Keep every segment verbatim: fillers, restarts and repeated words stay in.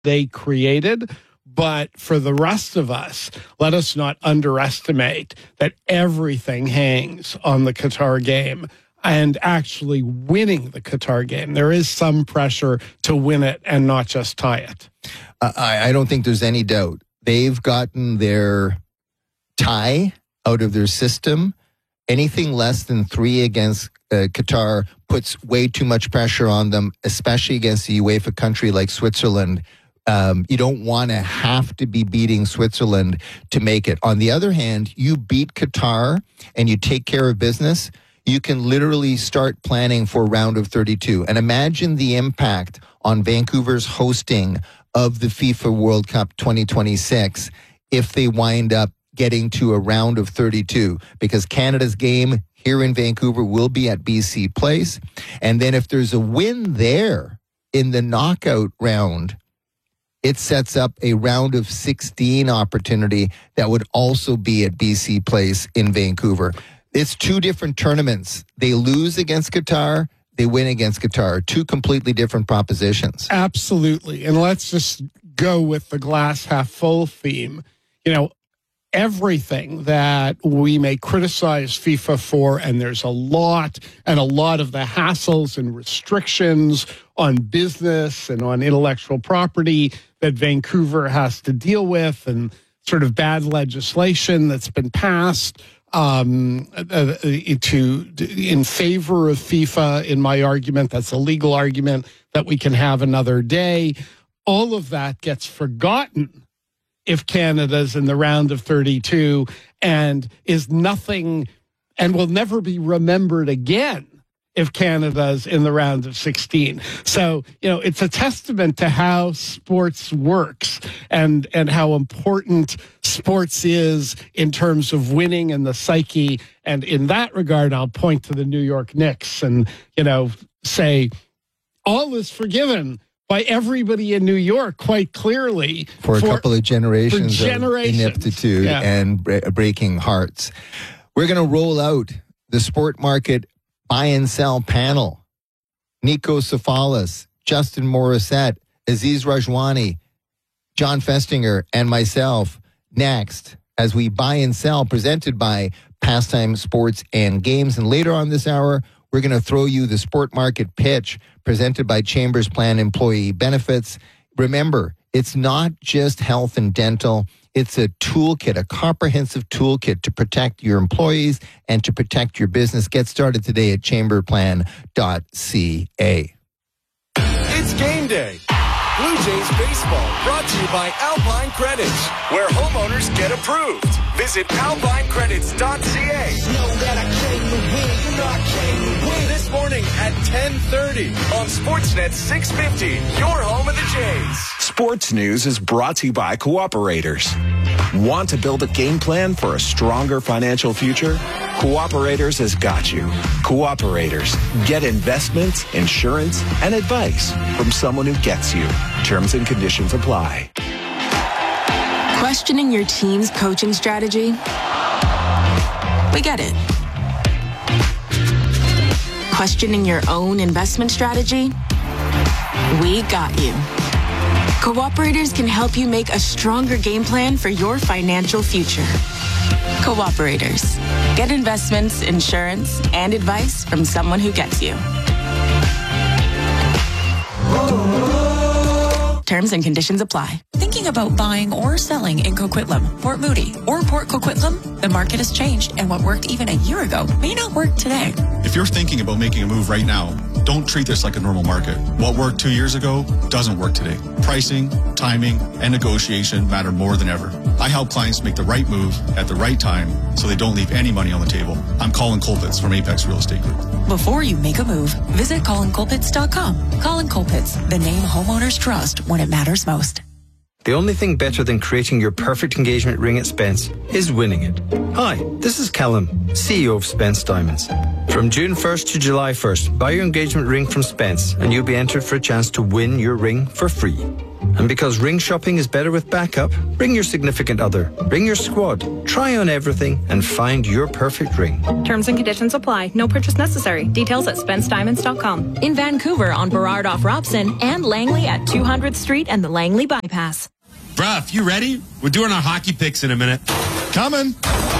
they created. But for the rest of us, let us not underestimate that everything hangs on the Qatar game and actually winning the Qatar game. There is some pressure to win it and not just tie it. Uh, I, I don't think there's any doubt. They've gotten their tie out of their system. Anything less than three against uh, Qatar puts way too much pressure on them, especially against a UEFA country like Switzerland. Um, you don't want to have to be beating Switzerland to make it. On the other hand, you beat Qatar and you take care of business, you can literally start planning for round of thirty-two. And imagine the impact on Vancouver's hosting of the FIFA World Cup twenty twenty-six if they wind up getting to a round of thirty-two, because Canada's game here in Vancouver will be at B C Place. And then if there's a win there in the knockout round, it sets up a round of sixteen opportunity that would also be at B C Place in Vancouver. It's two different tournaments. They lose against Qatar, they win against Qatar. Two completely different propositions. Absolutely. And let's just go with the glass half full theme. You know, everything that we may criticize FIFA for, and there's a lot, and a lot of the hassles and restrictions on business and on intellectual property that Vancouver has to deal with, and sort of bad legislation that's been passed um, uh, to in favor of FIFA, in my argument. That's a legal argument that we can have another day. All of that gets forgotten if Canada's in the round of thirty-two and is nothing and will never be remembered again if Canada's in the round of sixteen. So, you know, it's a testament to how sports works and, and how important sports is in terms of winning and the psyche. And in that regard, I'll point to the New York Knicks and, you know, say all is forgiven by everybody in New York, quite clearly. For a for, couple of generations, generations. of ineptitude yeah. and bre- breaking hearts. We're going to roll out the Sport Market buy and sell panel. Nico Cefalis, Justin Morissette, Aziz Rajwani, John Festinger, and myself next as we buy and sell, presented by Pastime Sports and Games. And later on this hour, we're going to throw you the Sport Market pitch presented by Chambers Plan Employee Benefits. Remember, it's not just health and dental. It's a toolkit, a comprehensive toolkit to protect your employees and to protect your business. Get started today at chamber plan dot c a. It's game day. Blue Jays baseball brought to you by Alpine Credits, where homeowners get approved. Visit alpine credits dot c a. Know that I came to win, you know I came to win. This morning at ten thirty on Sportsnet six fifty, your home of the Jays. Sports News is brought to you by Cooperators. Want to build a game plan for a stronger financial future? Cooperators has got you. Cooperators. Get investments, insurance, and advice from someone who gets you. Terms and conditions apply. Questioning your team's coaching strategy? We get it. Questioning your own investment strategy? We got you. Cooperators can help you make a stronger game plan for your financial future. Cooperators. Get investments, insurance, and advice from someone who gets you. Terms and conditions apply. Thinking about buying or selling in Coquitlam, Port Moody, or Port Coquitlam? The market has changed, and what worked even a year ago may not work today. If you're thinking about making a move right now, don't treat this like a normal market. What worked two years ago doesn't work today. Pricing, timing, and negotiation matter more than ever. I help clients make the right move at the right time so they don't leave any money on the table. I'm Colin Colpitts from Apex Real Estate Group. Before you make a move, visit colin colpitts dot com. Colin Colpitts, the name homeowners trust when it matters most. The only thing better than creating your perfect engagement ring at Spence is winning it. Hi, this is Callum, C E O of Spence Diamonds. From June first to July first, buy your engagement ring from Spence and you'll be entered for a chance to win your ring for free. And because ring shopping is better with backup, bring your significant other, bring your squad, try on everything, and find your perfect ring. Terms and conditions apply. No purchase necessary. Details at spence diamonds dot com. In Vancouver on Burrard off Robson and Langley at two hundredth Street and the Langley Bypass. Bruh, you ready? We're doing our hockey picks in a minute. Coming.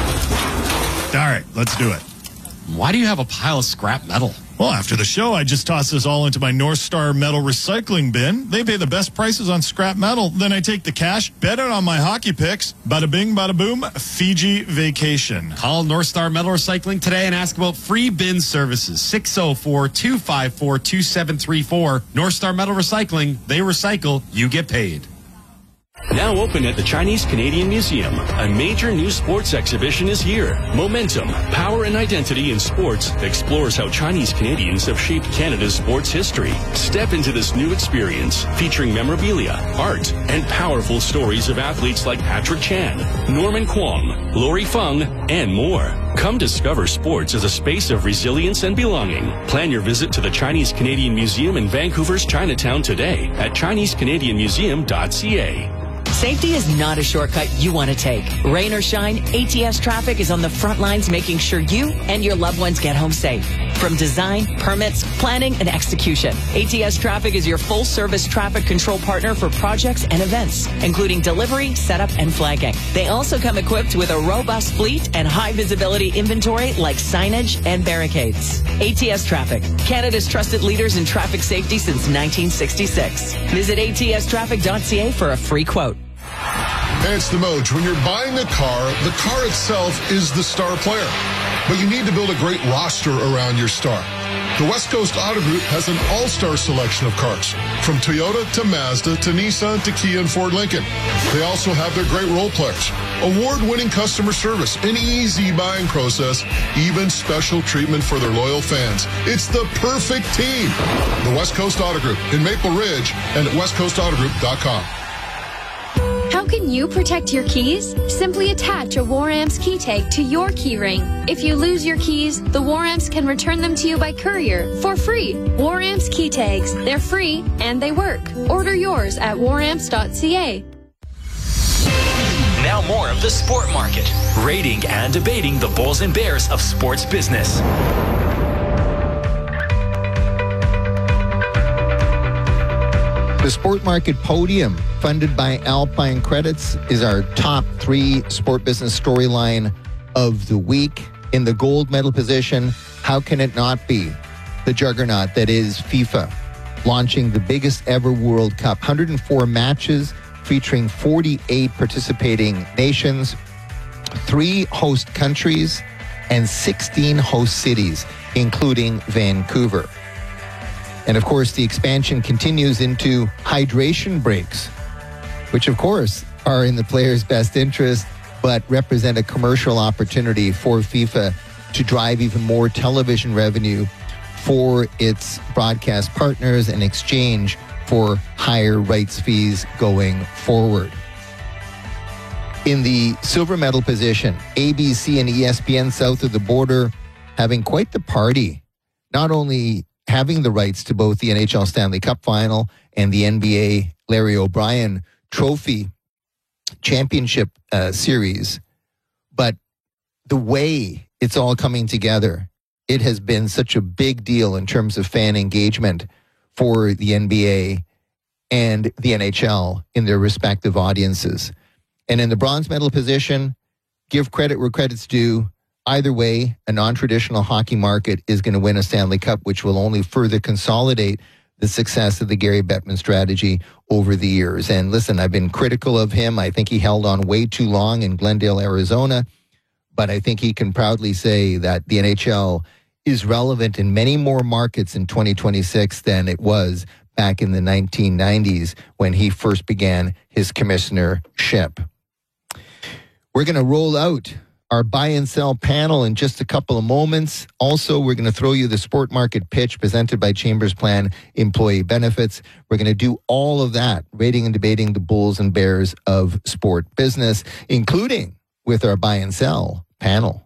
All right, let's do it. Why do you have a pile of scrap metal? Well, after the show, I just toss this all into my North Star Metal recycling bin. They pay the best prices on scrap metal. Then I take the cash, bet it on my hockey picks. Bada bing, bada boom, Fiji vacation. Call North Star Metal Recycling today and ask about free bin services. six oh four, two five four, two seven three four. North Star Metal Recycling. They recycle. You get paid. Now open at the Chinese Canadian Museum, a major new sports exhibition is here. Momentum, Power and Identity in Sports explores how Chinese Canadians have shaped Canada's sports history. Step into this new experience featuring memorabilia, art, and powerful stories of athletes like Patrick Chan, Norman Kwong, Lori Fung, and more. Come discover sports as a space of resilience and belonging. Plan your visit to the Chinese Canadian Museum in Vancouver's Chinatown today at chinese canadian museum dot c a. Safety is not a shortcut you want to take. Rain or shine, A T S Traffic is on the front lines making sure you and your loved ones get home safe. From design, permits, planning, and execution, A T S Traffic is your full-service traffic control partner for projects and events, including delivery, setup, and flagging. They also come equipped with a robust fleet and high-visibility inventory like signage and barricades. A T S Traffic, Canada's trusted leaders in traffic safety since nineteen sixty-six. Visit A T S traffic dot c a for a free quote. Hey, it's the Moj. When you're buying a car, the car itself is the star player. But you need to build a great roster around your star. The West Coast Auto Group has an all-star selection of cars, from Toyota to Mazda to Nissan to Kia and Ford Lincoln. They also have their great role players, award-winning customer service, an easy buying process, even special treatment for their loyal fans. It's the perfect team. The West Coast Auto Group in Maple Ridge and at west coast auto group dot com. How can you protect your keys? Simply attach a Waramps key tag to your key ring. If you lose your keys, the Waramps can return them to you by courier for free. Waramps key tags. They're free and they work. Order yours at waramps dot c a. Now more of the Sport Market, rating and debating the Bulls and Bears of sports business. The Sport Market Podium, funded by Alpine Credits, is our top three sport business storyline of the week. In the gold medal position, how can it not be the juggernaut that is FIFA, launching the biggest ever World Cup, one hundred four matches featuring forty-eight participating nations, three host countries, and sixteen host cities, including Vancouver. And of course, the expansion continues into hydration breaks, which of course are in the players' best interest, but represent a commercial opportunity for FIFA to drive even more television revenue for its broadcast partners in exchange for higher rights fees going forward. In the silver medal position, A B C and E S P N south of the border having quite the party, not only having the rights to both the N H L Stanley Cup Final and the N B A Larry O'Brien Trophy Championship uh, Series, but the way it's all coming together, it has been such a big deal in terms of fan engagement for the N B A and the N H L in their respective audiences. And in the bronze medal position, give credit where credit's due. Either way, a non-traditional hockey market is going to win a Stanley Cup, which will only further consolidate the success of the Gary Bettman strategy over the years. And listen, I've been critical of him. I think he held on way too long in Glendale, Arizona. But I think he can proudly say that the N H L is relevant in many more markets in twenty twenty-six than it was back in the nineteen nineties when he first began his commissionership. We're going to roll out our buy and sell panel in just a couple of moments. Also, we're going to throw you the Sport Market pitch presented by Chambers Plan Employee Benefits. We're going to do all of that, rating and debating the Bulls and Bears of sport business, including with our buy and sell panel.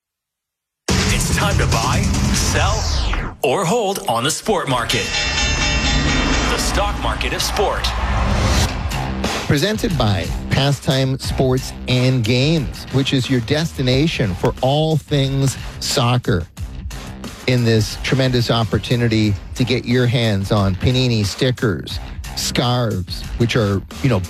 It's time to buy, sell, or hold on the Sport Market. the stock market of sport. Presented by Pastime Sports and Games, which is your destination for all things soccer. In this tremendous opportunity to get your hands on Panini stickers, scarves, which are, you know,